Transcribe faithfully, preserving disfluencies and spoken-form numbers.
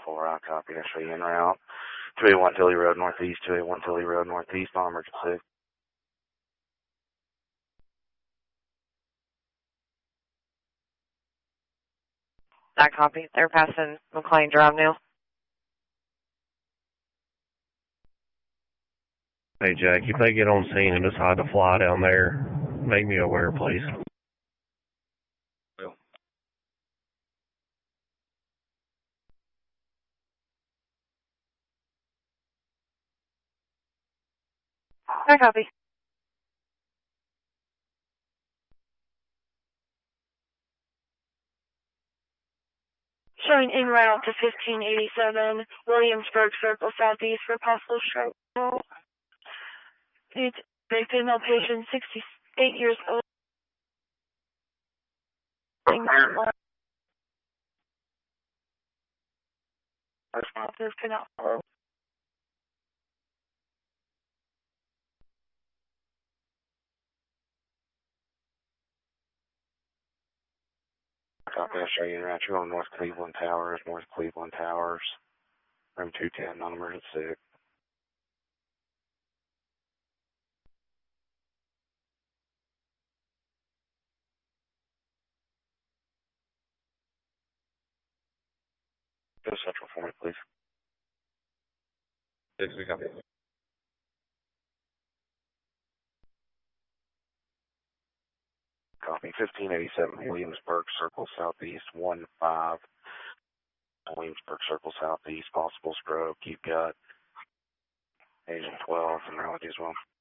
four, I copy. I show you en route. two eighty-one Tilly Road Northeast, two eighty-one Tilly Road Northeast, on emergency. That copy. They're passing McLean Drive now. Hey, Jack, if they get on scene and decide to fly down there, make me aware, please. Will. That copy. Showing en route to fifteen eighty-seven Williamsburg Circle Southeast for possible stroke. It's a female patient, sixty-eight years old. Responses cannot follow. Copy. I show you en route. You're on North Cleveland Towers, North Cleveland Towers, room two ten, on emergency. Go central for me, please. Six, we copy. Copy. fifteen eighty-seven Williamsburg Circle Southeast, one five. Williamsburg Circle Southeast, possible stroke. You've got Agent twelve and neurology as well.